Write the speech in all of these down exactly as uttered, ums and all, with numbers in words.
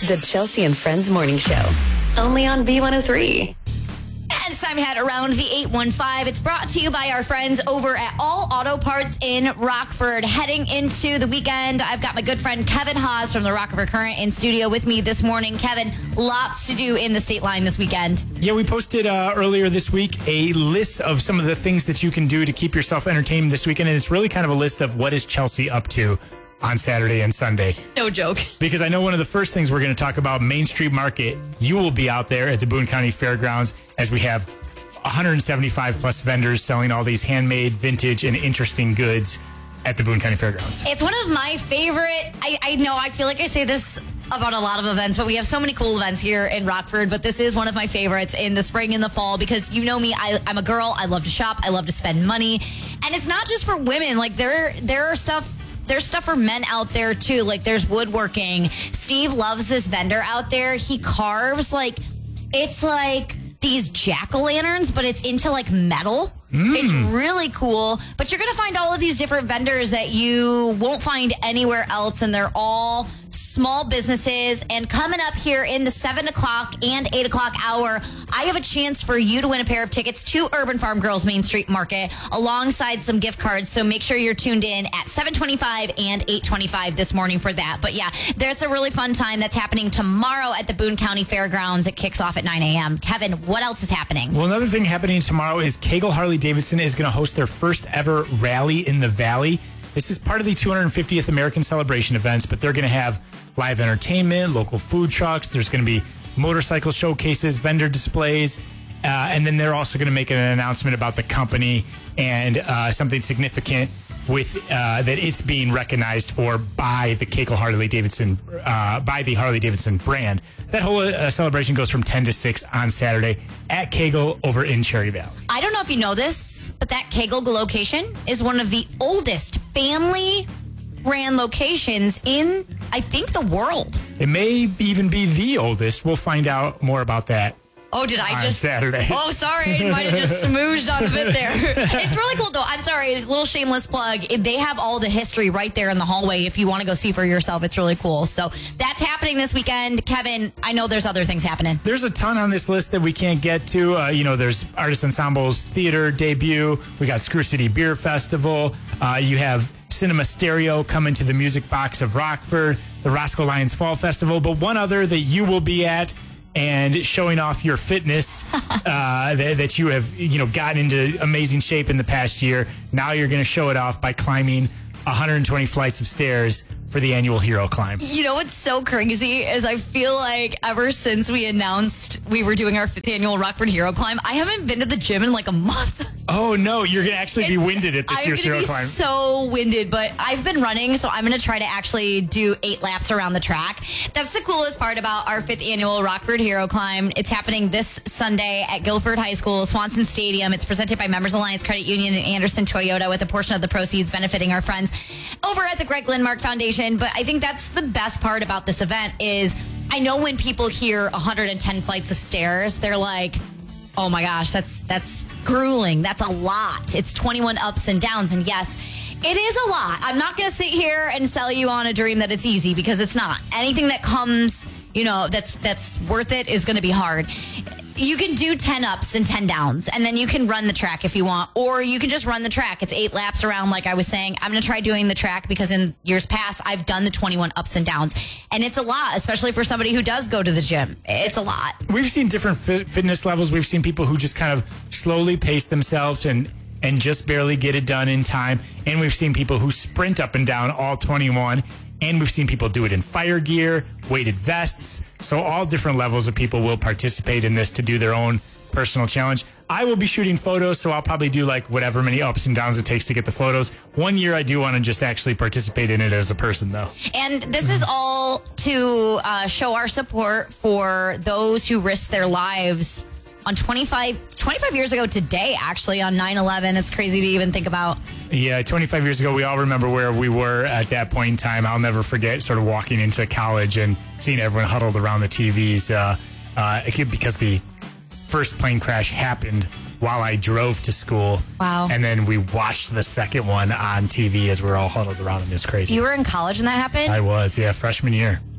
The Chelsea and Friends Morning Show. Only on B one oh three. And it's time to head around the eight one five. It's brought to you by our friends over at All Auto Parts in Rockford. Heading into the weekend, I've got my good friend Kevin Haas from the Rockford Current in studio with me this morning. Kevin, lots to do in the state line this weekend. Yeah, we posted uh, earlier this week a list of some of the things that you can do to keep yourself entertained this weekend. And it's really kind of a list of what is Chelsea up to on Saturday and Sunday. No joke. Because I know one of the first things we're going to talk about, Main Street Market. You will be out there at the Boone County Fairgrounds as we have one hundred seventy-five plus vendors selling all these handmade, vintage, and interesting goods at the Boone County Fairgrounds. It's one of my favorite, I, I know, I feel like I say this about a lot of events, but we have so many cool events here in Rockford, but this is one of my favorites in the spring and the fall because you know me, I, I'm a girl, I love to shop, I love to spend money, and it's not just for women, like there, there are stuff There's stuff for men out there too. Like there's woodworking. Steve loves this vendor out there. He carves like, it's like these jack-o'-lanterns, but it's into like metal. Mm. It's really cool. But you're going to find all of these different vendors that you won't find anywhere else. And they're all small businesses. And coming up here in the seven o'clock and eight o'clock hour, I have a chance for you to win a pair of tickets to Urban Farm Girls Main Street Market alongside some gift cards. So make sure you're tuned in at seven twenty-five and eight twenty-five this morning for that. But yeah, there's a really fun time that's happening tomorrow at the Boone County Fairgrounds. It kicks off at nine a.m. Kevin, what else is happening? Well, another thing happening tomorrow is Kegel Harley-Davidson is going to host their first ever rally in the Valley. This is part of the two hundred fiftieth American Celebration events, but they're going to have live entertainment, local food trucks. There's going to be motorcycle showcases, vendor displays, uh, and then they're also going to make an announcement about the company and uh, something significant with uh, that it's being recognized for by the Kegel Harley-Davidson, uh, by the Harley-Davidson brand. That whole uh, celebration goes from ten to six on Saturday at Kegel over in Cherry Valley. I don't know if you know this, but that Kegel location is one of the oldest family ran locations in, I think, the world. It may even be the oldest. We'll find out more about that. Oh, did I on just... Saturday. Oh, sorry. I might have just smoozed on a bit there. It's really cool, though. I'm sorry. It's a little shameless plug. They have all the history right there in the hallway. If you want to go see for yourself, it's really cool. So that's happening this weekend. Kevin, I know there's other things happening. There's a ton on this list that we can't get to. Uh, you know, there's Artist Ensemble's theater debut. We got Screw City Beer Festival. Uh, you have Cinema Stereo coming to the Music Box of Rockford, the Roscoe Lions Fall Festival. But one other that you will be at and showing off your fitness uh, that, that you have, you know, gotten into amazing shape in the past year. Now you're going to show it off by climbing one hundred twenty flights of stairs for the annual Hero Climb. You know what's so crazy is I feel like ever since we announced we were doing our fifth annual Rockford Hero Climb, I haven't been to the gym in like a month. Oh, no, you're going to actually It's, be winded at this year's Hero I'm Climb. going to be so winded, but I've been running, so I'm going to try to actually do eight laps around the track. That's the coolest part about our fifth annual Rockford Hero Climb. It's happening this Sunday at Guilford High School, Swanson Stadium. It's presented by Members Alliance Credit Union and Anderson Toyota, with a portion of the proceeds benefiting our friends over at the Greg Lindmark Foundation. But I think that's the best part about this event is I know when people hear one hundred ten flights of stairs, they're like, oh my gosh, that's that's grueling. That's a lot. It's twenty-one ups and downs. And yes, it is a lot. I'm not going to sit here and sell you on a dream that it's easy, because it's not. Anything that comes, you know, that's that's worth it is going to be hard. You can do ten ups and ten downs, and then you can run the track if you want, or you can just run the track. It's eight laps around, like I was saying. I'm going to try doing the track because in years past, I've done the twenty-one ups and downs, and it's a lot, especially for somebody who does go to the gym. It's a lot. We've seen different fi- fitness levels. We've seen people who just kind of slowly pace themselves and and just barely get it done in time. And we've seen people who sprint up and down all twenty-one. And we've seen people do it in fire gear, weighted vests. So all different levels of people will participate in this to do their own personal challenge. I will be shooting photos, so I'll probably do like whatever many ups and downs it takes to get the photos. One year I do want to just actually participate in it as a person, though. And this is all to uh, show our support for those who risk their lives on twenty-five, twenty-five years ago today, actually, on nine eleven. It's crazy to even think about. Yeah, twenty-five years ago, we all remember where we were at that point in time. I'll never forget sort of walking into college and seeing everyone huddled around the T Vs uh, uh, because the first plane crash happened while I drove to school. Wow. And then we watched the second one on T V as we were all huddled around, and it was crazy. You were in college when that happened? I was, yeah, freshman year.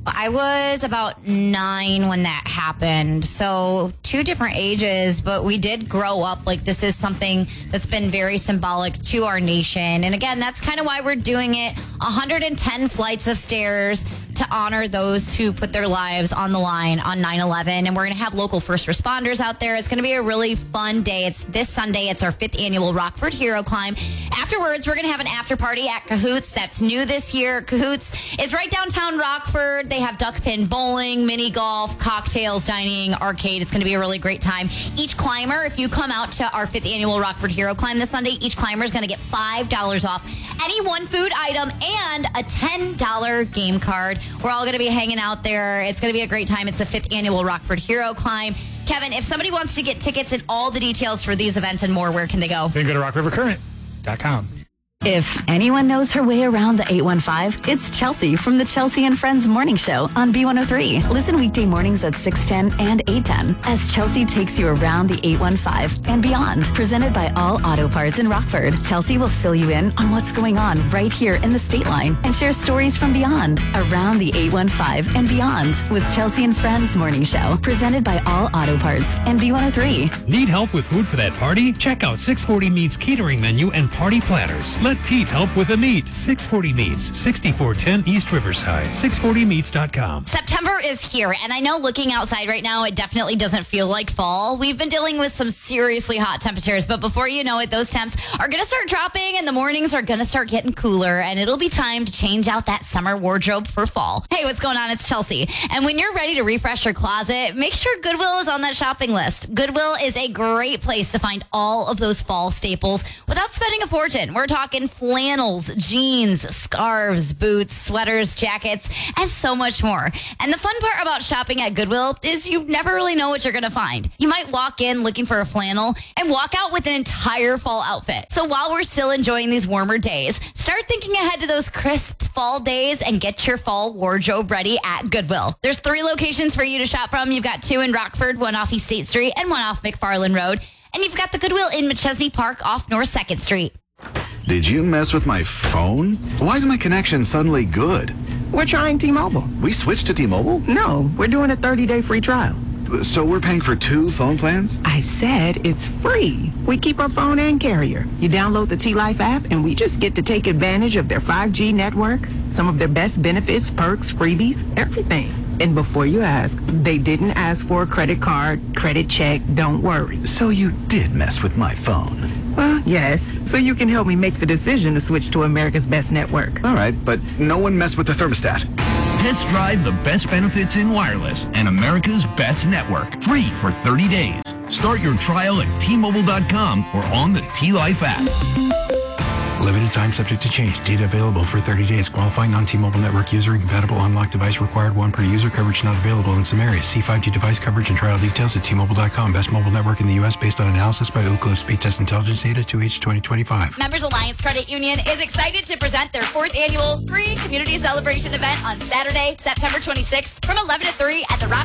I was about nine when that happened. So two different ages, but we did grow up. Like, this is something that's been very symbolic to our nation. And again, that's kind of why we're doing it. one hundred ten flights of stairs to honor those who put their lives on the line on nine eleven. And we're going to have local first responders out there. It's going to be a really fun day. It's this Sunday. It's our fifth annual Rockford Hero Climb. Afterwards, we're going to have an after party at Cahoots. That's new this year. Cahoots is right downtown Rockford. They have duck pin bowling, mini golf, cocktails, dining, arcade. It's going to be a really great time. Each climber, if you come out to our fifth annual Rockford Hero Climb this Sunday, each climber is going to get five dollars off any one food item and a ten dollars game card. We're all going to be hanging out there. It's going to be a great time. It's the fifth annual Rockford Hero Climb. Kevin, if somebody wants to get tickets and all the details for these events and more, where can they go? Then go to rock river current dot com. If anyone knows her way around the eight one five, it's Chelsea from the Chelsea and Friends Morning Show on B one oh three. Listen weekday mornings at six ten and eight ten as Chelsea takes you around the eight one five and beyond. Presented by All Auto Parts in Rockford, Chelsea will fill you in on what's going on right here in the state line and share stories from beyond, around the eight one five and beyond with Chelsea and Friends Morning Show. Presented by All Auto Parts and B one oh three. Need help with food for that party? Check out six forty Meats catering menu and party platters. Let Pete help with the meat. six forty Meats, sixty-four ten East Riverside, six forty meats dot com. September is here, and I know looking outside right now, it definitely doesn't feel like fall. We've been dealing with some seriously hot temperatures, but before you know it, those temps are going to start dropping, and the mornings are going to start getting cooler, and it'll be time to change out that summer wardrobe for fall. Hey, what's going on? It's Chelsea. And when you're ready to refresh your closet, make sure Goodwill is on that shopping list. Goodwill is a great place to find all of those fall staples without spending a fortune. We're talking flannels, jeans, scarves, boots, sweaters, jackets, and so much more. And the fun part about shopping at Goodwill is you never really know what you're going to find. You might walk in looking for a flannel and walk out with an entire fall outfit. So while we're still enjoying these warmer days, start thinking ahead to those crisp fall days and get your fall wardrobe ready at Goodwill. There's three locations for you to shop from. You've got two in Rockford, one off East State Street, and one off McFarland Road. And you've got the Goodwill in McChesney Park off North second Street. Did you mess with my phone? Why is my connection suddenly good? We're trying T-Mobile. We switched to T-Mobile? No, we're doing a thirty-day free trial. So we're paying for two phone plans? I said it's free. We keep our phone and carrier. You download the T-Life app and we just get to take advantage of their five G network, some of their best benefits, perks, freebies, everything. And before you ask, they didn't ask for a credit card, credit check, don't worry. So you did mess with my phone? Well, yes, so you can help me make the decision to switch to America's best network. All right, but no one messed with the thermostat. Test drive the best benefits in wireless and America's best network. Free for thirty days. Start your trial at T Mobile dot com or on the T-Life app. Limited time subject to change. Data available for thirty days. Qualifying non-T-Mobile network user. Incompatible unlocked device required. One per user. Coverage not available in some areas. See five G device coverage and trial details at T Mobile dot com. Best mobile network in the U S based on analysis by Ookla Speed Test Intelligence Data two H twenty twenty-five. Members Alliance Credit Union is excited to present their fourth annual free community celebration event on Saturday, September twenty-sixth from eleven to three at the Rock